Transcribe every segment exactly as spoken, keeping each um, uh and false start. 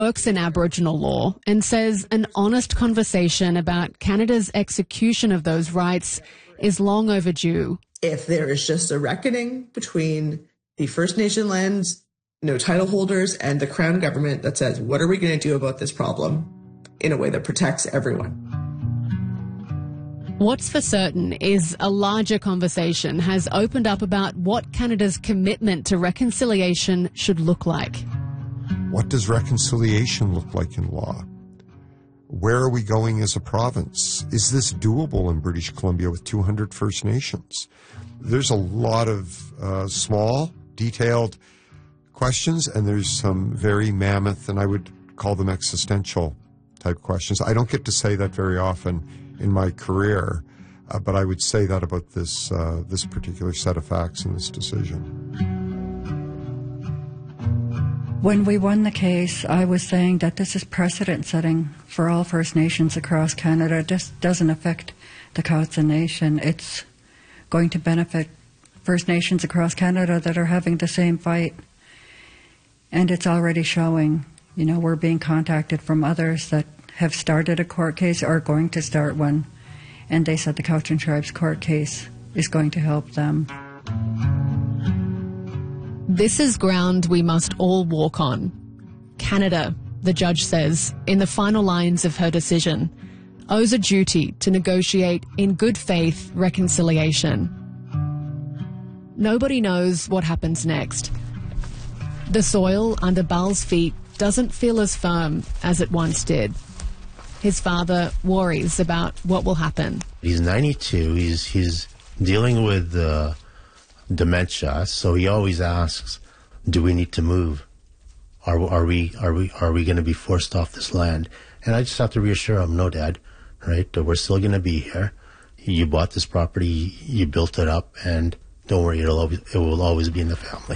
works in Aboriginal law and says an honest conversation about Canada's execution of those rights is long overdue. If there is just a reckoning between the First Nation lands, no title holders, and the Crown government that says, what are we going to do about this problem in a way that protects everyone? What's for certain is a larger conversation has opened up about what Canada's commitment to reconciliation should look like. What does reconciliation look like in law? Where are we going as a province? Is this doable in British Columbia with two hundred First Nations? There's a lot of uh, small, detailed questions, and there's some very mammoth, and I would call them existential type questions. I don't get to say that very often in my career, uh, but I would say that about this uh, this particular set of facts and this decision. When we won the case, I was saying that this is precedent-setting for all First Nations across Canada. It just doesn't affect the Cowichan Nation. It's going to benefit First Nations across Canada that are having the same fight. And it's already showing. You know, we're being contacted from others that have started a court case or are going to start one. And they said the Cowichan Tribe's court case is going to help them. This is ground we must all walk on. Canada, the judge says, in the final lines of her decision, owes a duty to negotiate in good faith reconciliation. Nobody knows what happens next. The soil under Bal's feet doesn't feel as firm as it once did. His father worries about what will happen. He's ninety-two. He's he's dealing with uh, dementia, so he always asks, "Do we need to move? Are are we are we are we going to be forced off this land?" And I just have to reassure him, "No, Dad. Right? We're still going to be here. You bought this property, you built it up, and don't worry, it'll always, it will always be in the family."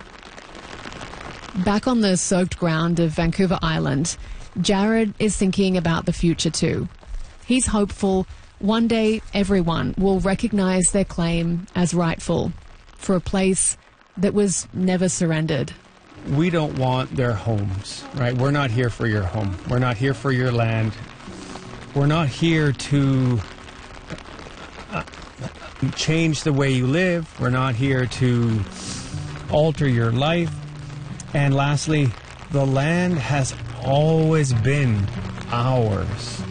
Back on the soaked ground of Vancouver Island, Jared is thinking about the future too. He's hopeful one day everyone will recognise their claim as rightful for a place that was never surrendered. We don't want their homes, right? We're not here for your home. We're not here for your land. We're not here to uh, change the way you live. We're not here to alter your life. And lastly, the land has always been ours.